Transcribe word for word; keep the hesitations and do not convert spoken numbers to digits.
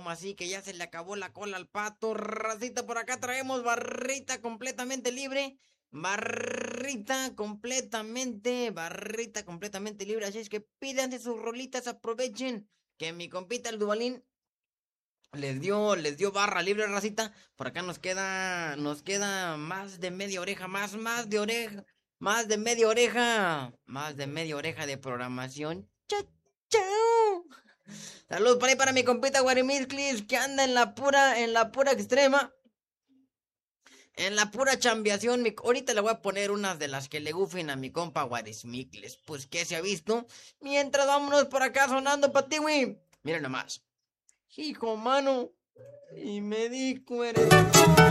¿Cómo así que ya se le acabó la cola al pato? Racita, por acá traemos barrita completamente libre. Barrita completamente, barrita completamente libre. Así es que pídanse sus rolitas, aprovechen que mi compita el Duvalín les dio, les dio barra libre, racita. Por acá nos queda, nos queda más de media oreja, más, más de oreja, más de media oreja, más de media oreja de programación. Chao, chao. Saludos por ahí para mi compita Guarimizclis, que anda en la pura, en la pura extrema. En la pura chambeación, mi... ahorita le voy a poner unas de las que le gufen a mi compa Guarismicles. Pues que se ha visto. Mientras vámonos por acá sonando pa' ti, güey. Miren nomás. Hijo, mano. Y me di cuerda.